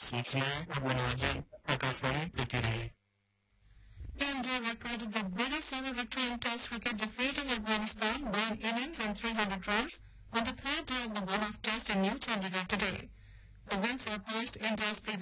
सूचना और मनोरंजन आकाशवाणी देती रही. India recorded the biggest ever victory in Test cricket, defeating Afghanistan by an innings and 300 runs on the third day of the one-off Test in New Chandigarh today. The win surpassed India's previous